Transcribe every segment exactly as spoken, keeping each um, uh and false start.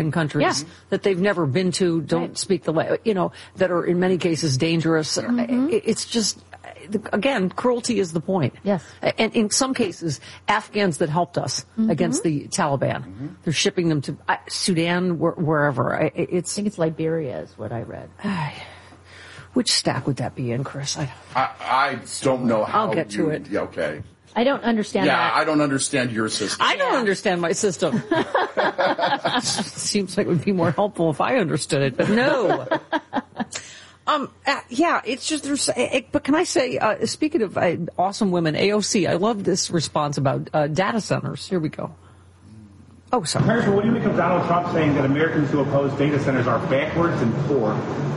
developing countries yeah. that they've never been to, don't right. speak the language, you know, that are in many cases dangerous. Mm-hmm. It's just, again, cruelty is the point. Yes. And in some cases, Afghans that helped us mm-hmm. against the Taliban, mm-hmm. they're shipping them to uh, Sudan, where, wherever. It's, I think it's Liberia is what I read. Which stack would that be in, Chris? I, I, I don't know how I'll get you, to it. Yeah, okay. I don't understand yeah, that. I don't understand your system. I don't yeah. understand my system. Seems like it would be more helpful if I understood it, but no. Um, uh, yeah, it's just, there's, uh, but can I say, uh, speaking of uh, awesome women, A O C, I love this response about uh, data centers. Here we go. Oh, sorry. Congressman, what do you make of Donald Trump saying that Americans who oppose data centers are backwards and poor?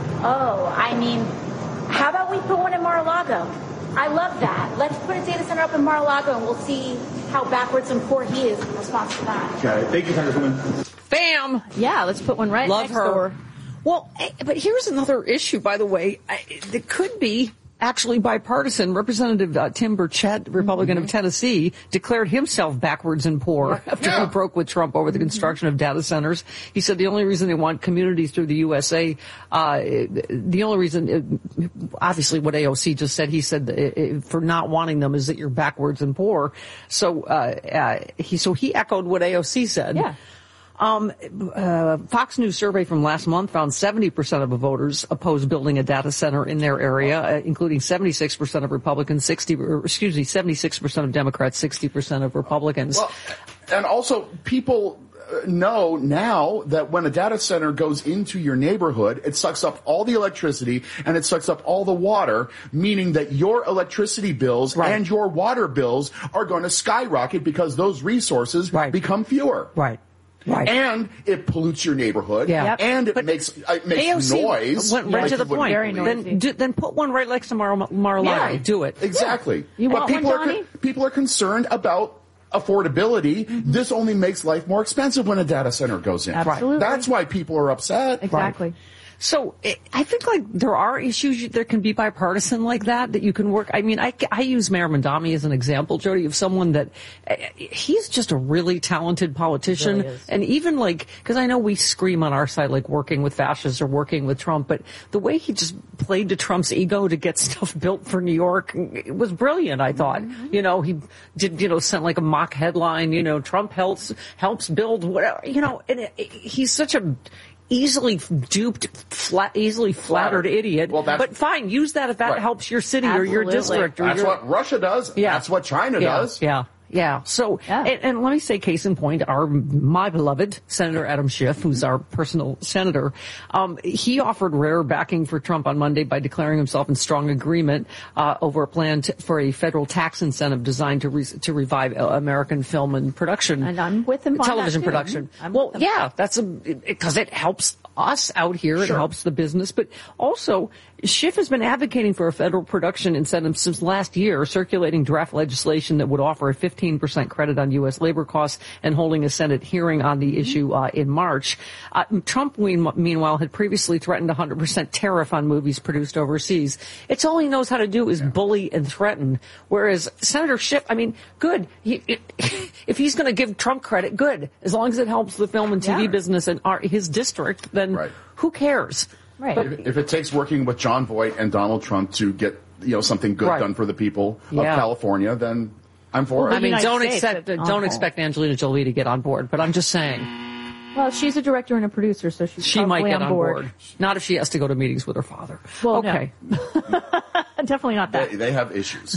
Oh, I mean, how about we put one in Mar-a-Lago? I love that. Let's put a data center up in Mar-a-Lago and we'll see how backwards and poor he is in response to that. Got it. Thank you, Congresswoman. Bam! Yeah, let's put one right love next her. door. Well, but here's another issue, by the way. It could be actually bipartisan. Representative uh, Tim Burchett, Republican mm-hmm. of Tennessee, declared himself backwards and poor yeah. after yeah. he broke with Trump over the construction mm-hmm. of data centers. He said the only reason they want communities through the U S A, uh, the only reason, obviously what A O C just said, he said uh, for not wanting them is that you're backwards and poor. So, uh, uh, he, so he echoed what A O C said. Yeah. Um, uh, Fox News survey from last month found seventy percent of the voters oppose building a data center in their area, uh, including seventy-six percent of Republicans, sixty, or, excuse me, seventy-six percent of Democrats, sixty percent of Republicans. Well, and also people know now that when a data center goes into your neighborhood, it sucks up all the electricity and it sucks up all the water, meaning that your electricity bills right. and your water bills are going to skyrocket because those resources right. become fewer. Right. Right. And it pollutes your neighborhood. Yeah. Yep. And it but makes it makes A O C noise. Went right like to the point. Very noisy. Then, do, then put one right next to Mar- Mar-a-Lago. Yeah. Do it. Exactly. Yeah. You but want people one, are Johnny? people are concerned about affordability. Mm-hmm. This only makes life more expensive when a data center goes in. Absolutely. That's why people are upset. Exactly. Right. So it, I think like there are issues that can be bipartisan like that, that you can work. I mean, I, I use Mayor Mondami as an example, Jody, of someone that uh, he's just a really talented politician. Really is. And even like, because I know we scream on our side like working with fascists or working with Trump, but the way he just played to Trump's ego to get stuff built for New York, it was brilliant, I thought. Mm-hmm. You know, he did, you know, sent like a mock headline, you know, Trump helps, helps build whatever, you know, and it, it, he's such a easily duped, flat, easily flattered, flattered. idiot. Well, but fine, use that if that right. helps your city Absolutely. or your district. Or that's your, what Russia does. Yeah. That's what China yeah. does. Yeah. Yeah. So, yeah. And, and let me say, case in point, our, my beloved Senator Adam Schiff, who's our personal senator, um, he offered rare backing for Trump on Monday by declaring himself in strong agreement, uh, over a plan to, for a federal tax incentive designed to re, to revive uh, American film and production. And I'm with him on television that too. production. I'm well, with him. yeah, that's a, because it, it helps us out here. It Sure. helps the business, but also Schiff has been advocating for a federal production incentive since last year, circulating draft legislation that would offer a fifteen percent credit on U S labor costs and holding a Senate hearing on the issue uh, in March. Uh, Trump, meanwhile, had previously threatened a one hundred percent tariff on movies produced overseas. It's all he knows how to do is yeah. bully and threaten, whereas Senator Schiff, I mean, good. He, it, if he's going to give Trump credit, good. As long as it helps the film and T V yeah. business and our, his district, then right. who cares? Right. But if, if it takes working with John Voight and Donald Trump to get, you know, something good right. done for the people yeah. of California, then I'm for well, it. I mean, United don't States, expect but, don't uh-huh. expect Angelina Jolie to get on board, but I'm just saying. Well, she's a director and a producer, so she's she probably might get on on board. board. Not if she has to go to meetings with her father. Well, okay. No. Definitely not that. They, they have issues.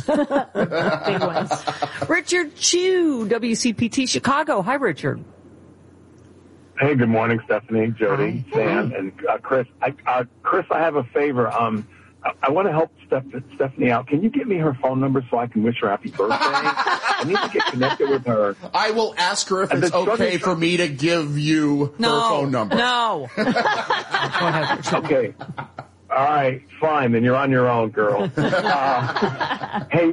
Big ones. Richard Chu, W C P T Chicago. Hi, Richard. Hey, good morning, Stephanie, Jody, Hi. Sam, and uh, Chris. I, uh, Chris, I have a favor. Um, I, I want to help Steph- Stephanie out. Can you give me her phone number so I can wish her happy birthday? I need to get connected with her. I will ask her if And it's the struggling- okay for me to give you No. her phone number. No. Go ahead, Richard. Okay. All right, fine. Then you're on your own, girl. Uh, hey,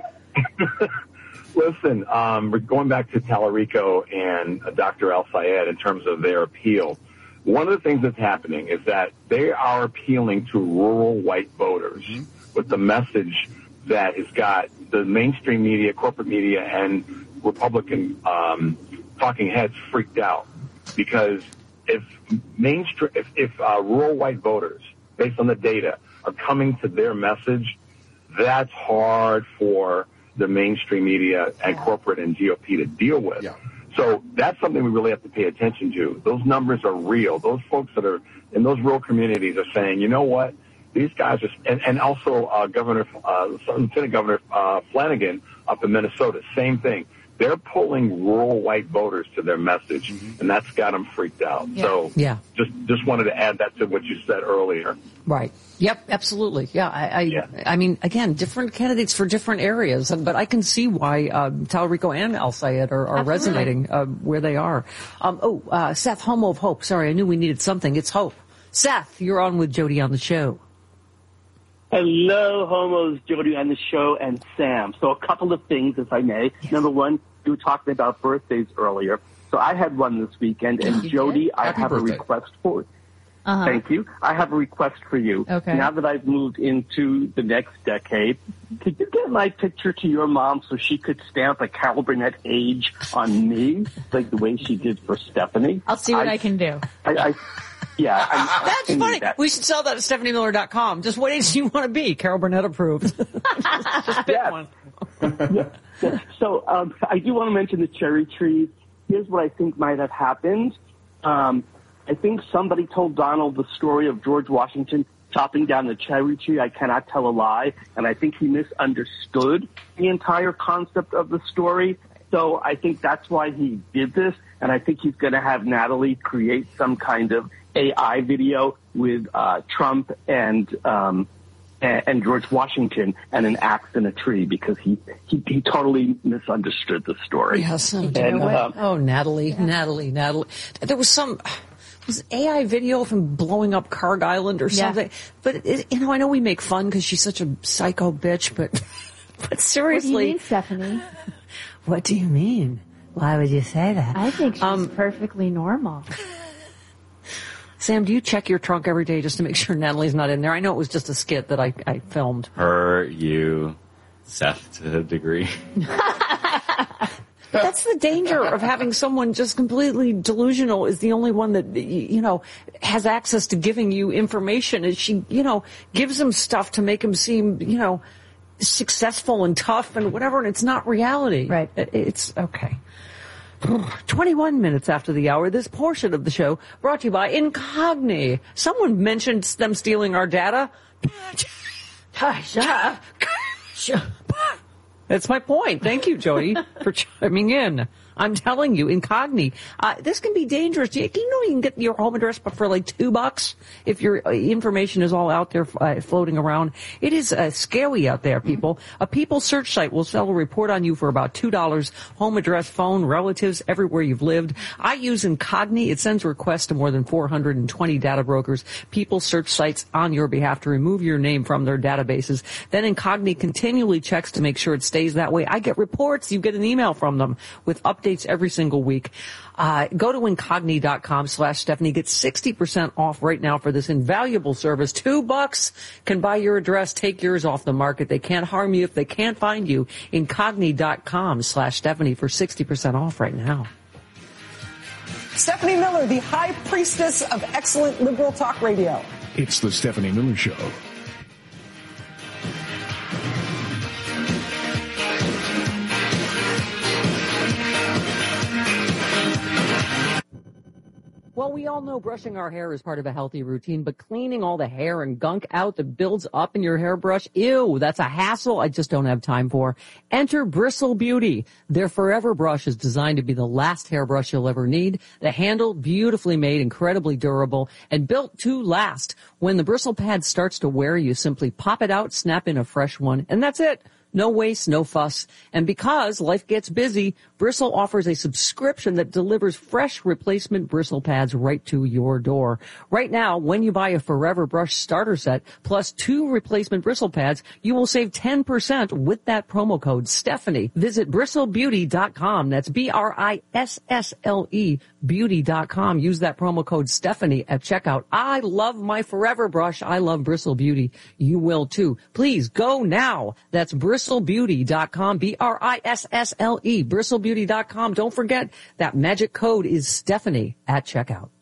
listen, um, we're going back to Tallarico and uh, Doctor El Sayed in terms of their appeal. One of the things that's happening is that they are appealing to rural white voters mm-hmm. with the message that has got the mainstream media, corporate media, and Republican um, talking heads freaked out because if mainstream, if, if uh, rural white voters, based on the data, are coming to their message, that's hard for the mainstream media and corporate and G O P to deal with. Yeah. So that's something we really have to pay attention to. Those numbers are real. Those folks that are in those rural communities are saying, you know what, these guys are, and, and also uh, Governor, uh, Lieutenant Governor uh, Flanagan up in Minnesota, same thing. They're pulling rural white voters to their message, mm-hmm. and that's got them freaked out. Yeah. So yeah. just just wanted to add that to what you said earlier. Right. Yep, absolutely. Yeah, I I, yeah. I mean, again, different candidates for different areas, but I can see why uh, Tallarico and El Sayed are, are resonating uh, where they are. Um, oh, uh, Seth, Homo of Hope. Sorry, I knew we needed something. It's Hope. Seth, you're on with Jody on the show. Hello, homos, Jody on the show, and Sam. So a couple of things, if I may. Yes. Number one, you were talking about birthdays earlier. So I had one this weekend, and Jody, I Happy have birthday. a request for Uh-huh. Thank you. I have a request for you. Okay. Now that I've moved into the next decade, could you get my picture to your mom so she could stamp a Carol Burnett age on me, like the way she did for Stephanie? I'll see what I, I can do. I, I Yeah, I, I That's can funny. do that. We should sell that at Stephanie Miller dot com. Just what age do you want to be? Carol Burnett approved. just, just pick Yes. one. yeah. Yeah. So um, I do want to mention the cherry trees. Here's what I think might have happened. Um, I think somebody told Donald the story of George Washington chopping down the cherry tree. I cannot tell a lie. And I think he misunderstood the entire concept of the story. So I think that's why he did this. And I think he's going to have Natalie create some kind of A I video with uh, Trump and um, and, and George Washington and an axe in a tree because he, he, he totally misunderstood the story. Yes. Oh, And, dear. uh, oh Natalie, yeah. Natalie, Natalie. There was some... was A I video of him blowing up Carg Island or something. Yeah. But, it, you know, I know we make fun because she's such a psycho bitch, but but seriously. What do you mean, Stephanie? What do you mean? Why would you say that? I think she's um, perfectly normal. Sam, do you check your trunk every day just to make sure Natalie's not in there? I know it was just a skit that I, I filmed. Her, you, Seth to a degree. That's the danger of having someone just completely delusional is the only one that, you know, has access to giving you information. Is she, you know, gives him stuff to make him seem, you know, successful and tough and whatever, and it's not reality. Right. It's okay. twenty-one minutes after the hour, this portion of the show brought to you by Incogni. Someone mentioned them stealing our data. Shut up. That's my point. Thank you, Jody, for chiming in. I'm telling you, Incogni. Uh, this can be dangerous. Do you, do you know you can get your home address for like two bucks if your information is all out there uh, floating around? It is uh, scary out there, people. A People search site will sell a report on you for about two dollars. Home address, phone, relatives, everywhere you've lived. I use Incogni. It sends requests to more than four hundred twenty data brokers. People search sites on your behalf to remove your name from their databases. Then Incogni continually checks to make sure it stays that way. I get reports. You get an email from them with updates. Updates every single week. Uh, go to incogni.com slash Stephanie. Get sixty percent off right now for this invaluable service. Two bucks can buy your address, take yours off the market. They can't harm you if they can't find you. Incogni.com slash Stephanie for sixty percent off right now. Stephanie Miller, the high priestess of excellent liberal talk radio. It's the Stephanie Miller Show. Well, we all know brushing our hair is part of a healthy routine, but cleaning all the hair and gunk out that builds up in your hairbrush, ew, that's a hassle I just don't have time for. Enter Bristle Beauty. Their Forever Brush is designed to be the last hairbrush you'll ever need. The handle, beautifully made, incredibly durable, and built to last. When the bristle pad starts to wear, you simply pop it out, snap in a fresh one, and that's it. No waste, no fuss. And because life gets busy, Bristle offers a subscription that delivers fresh replacement bristle pads right to your door. Right now, when you buy a Forever Brush starter set plus two replacement bristle pads, you will save ten percent with that promo code Stephanie. Visit bristle beauty dot com. That's B R I S S L E beauty dot com. Use that promo code Stephanie at checkout. I love my Forever Brush. I love Bristle Beauty. You will too. Please go now. That's bristle beauty dot com. B R I S S L E. bristle beauty dot com. Don't forget that magic code is Stephanie at checkout.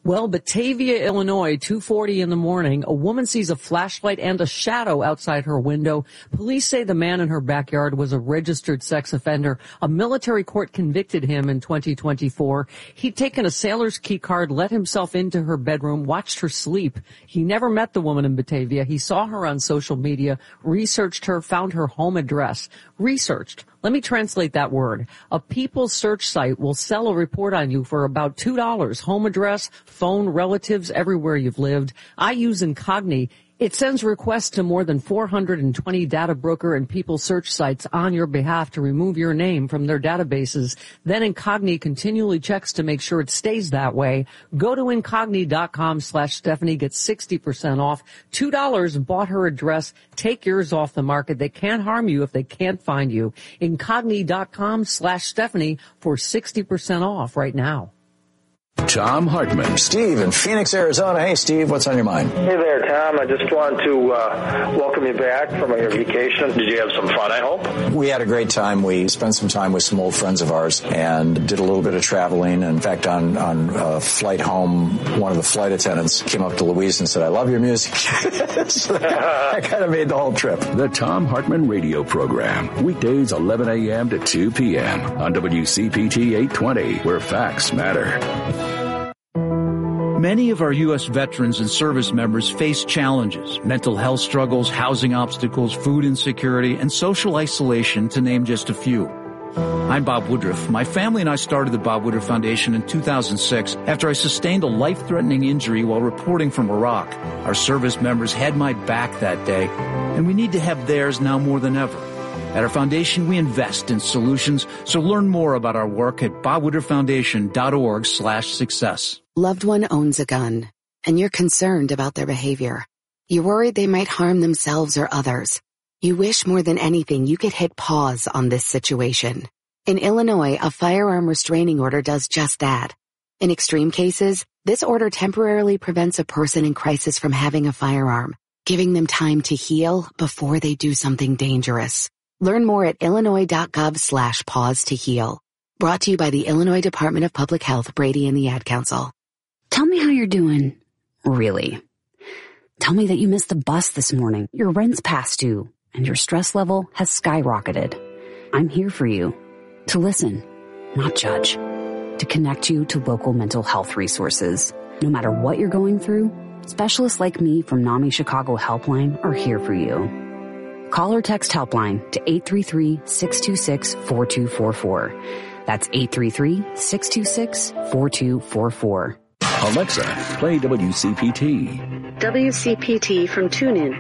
Well, Batavia, Illinois, two forty in the morning, a woman sees a flashlight and a shadow outside her window. Police say the man in her backyard was a registered sex offender. A military court convicted him in twenty twenty-four. He'd taken a sailor's key card, let himself into her bedroom, watched her sleep. He never met the woman in Batavia. He saw her on social media, researched her, found her home address. Researched. Let me translate that word. A People search site will sell a report on you for about two dollars. Home address, phone, relatives, everywhere you've lived. I use Incogni. It sends requests to more than four hundred twenty data broker and People search sites on your behalf to remove your name from their databases. Then Incogni continually checks to make sure it stays that way. Go to Incogni.com slash Stephanie. Get sixty percent off. two dollars bought her address. Take yours off the market. They can't harm you if they can't find you. Incogni.com slash Stephanie for sixty percent off right now. Tom Hartman. Steve in Phoenix, Arizona. Hey, Steve, what's on your mind? Hey there, Tom. I just wanted to uh, welcome you back from your vacation. Did you have some fun, I hope? We had a great time. We spent some time with some old friends of ours and did a little bit of traveling. In fact, on, on uh, flight home, one of the flight attendants came up to Louise and said, I love your music. So that, that kind of made the whole trip. The Tom Hartman radio program. Weekdays eleven a.m. to two p.m. on W C P T eight twenty, where facts matter. Many of our U S veterans and service members face challenges, mental health struggles, housing obstacles, food insecurity, and social isolation, to name just a few. I'm Bob Woodruff. My family and I started the Bob Woodruff Foundation in two thousand six after I sustained a life-threatening injury while reporting from Iraq. Our service members had my back that day, and we need to have theirs now more than ever. At our foundation, we invest in solutions, so learn more about our work at bob woodruff foundation dot org slash success. Loved one owns a gun, and you're concerned about their behavior. You're worried they might harm themselves or others. You wish more than anything you could hit pause on this situation. In Illinois, a firearm restraining order does just that. In extreme cases, this order temporarily prevents a person in crisis from having a firearm, giving them time to heal before they do something dangerous. Learn more at illinois.gov slash pause to heal. Brought to you by the Illinois Department of Public Health, Brady and the Ad Council. Tell me how you're doing. Really. Tell me that you missed the bus this morning, your rent's past due, and your stress level has skyrocketed. I'm here for you. To listen, not judge. To connect you to local mental health resources. No matter what you're going through, specialists like me from NAMI Chicago Helpline are here for you. Call or text Helpline to eight three three, six two six, four two four four. That's eight three three, six two six, four two four four. Alexa, play W C P T. W C P T from TuneIn.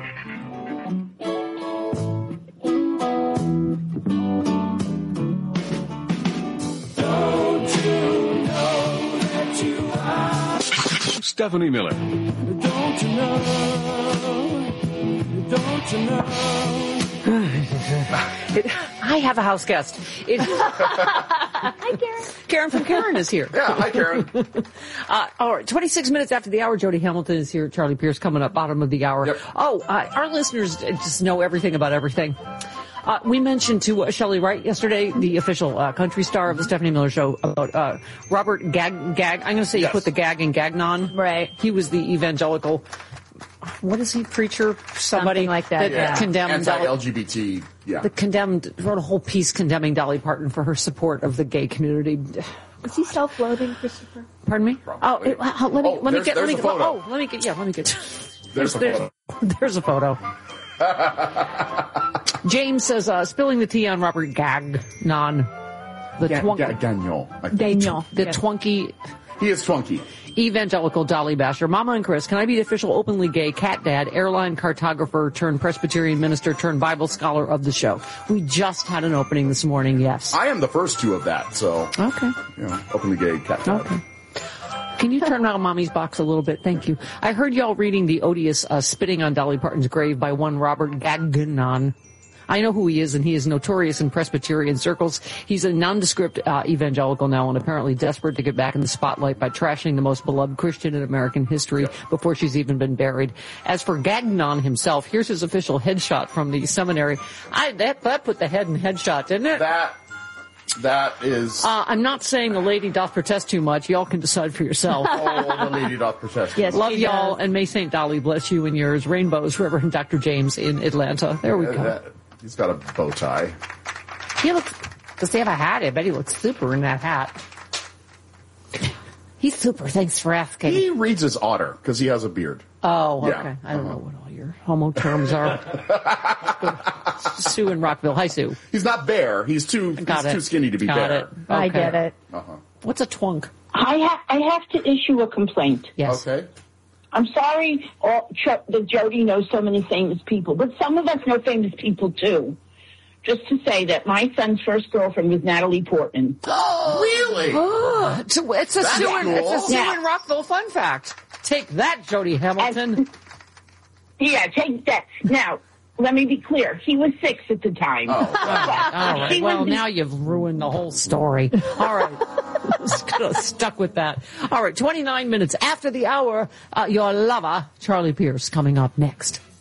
Stephanie Miller. Don't you know? Don't you know? It, I have a house guest. It, Hi, Karen. Karen from Karen is here. Yeah, hi, Karen. uh, all right, twenty-six minutes after the hour, Jody Hamilton is here. Charlie Pierce coming up, bottom of the hour. Yep. Oh, uh, our listeners just know everything about everything. Uh, we mentioned to uh, Shelley Wright yesterday, the official uh, country star of the Stephanie Miller Show, about uh, Robert Gag. Gag. I'm going to say yes. you put the gag in Gagnon. Right. He was the evangelical. What is he, preacher? Somebody Something like that, that yeah. condemned Anti-L G B T, yeah. The condemned wrote a whole piece condemning Dolly Parton for her support of the gay community. Is he self-loathing, Christopher? Pardon me? Probably. Oh, it, uh, let me Oh, let me there's- get let there's me a get photo. oh let me get yeah let me get There's a photo. there's a photo. James says uh, spilling the tea on Robert Gagnon, the Ga- twunk, Ga- Gagnon. I think. Daniel. the Yeah. twunky He is twunky. evangelical Dolly basher. Mama and Chris, can I be the official openly gay cat dad, airline cartographer turned Presbyterian minister turned Bible scholar of the show? We just had an opening this morning. Yes. I am the first two of that, so, Okay. you know, openly gay cat dad. Okay. Can you turn around Mommy's box a little bit? Thank you. I heard y'all reading the odious uh, spitting on Dolly Parton's grave by one Robert Gagnon. I know who he is, and he is notorious in Presbyterian circles. He's a nondescript uh, evangelical now and apparently desperate to get back in the spotlight by trashing the most beloved Christian in American history before she's even been buried. As for Gagnon himself, here's his official headshot from the seminary. I, that, that put the head in headshot, didn't it? That, That is... Uh, I'm not saying the lady doth protest too much. Y'all can decide for yourself. Oh, the lady doth protest. Yes, love y'all, and may Saint Dolly bless you and yours. Rainbows, Reverend Doctor James in Atlanta. There we Uh, go. that- he's got a bow tie. He looks... Does he have a hat? I bet he looks super in that hat. He's super. Thanks for asking. He reads his otter because he has a beard. Oh, okay. Yeah. I don't know what all your homo terms are. Sue in Rockville. Hi, Sue. He's not bear. He's too, Got he's it. too skinny to be Got bear. it. I Okay. get it. Uh-huh. What's a twunk? I, ha- I have to issue a complaint. Yes. Okay. I'm sorry all, Ch- that Jody knows so many famous people, but some of us know famous people too. Just to say that my son's first girlfriend was Natalie Portman. Really? Oh, it's a, it's a That's Sue in, it's a cool. Sue Yeah. in Rockville fun fact. Take that, Jody Hamilton. Yeah, take that. Now, let me be clear. He was six at the time. Oh, all right. All right. He Well, was- now you've ruined the whole story. All right. Just gonna stuck with that. All right. twenty-nine minutes after the hour, uh, your lover, Charlie Pierce, coming up next.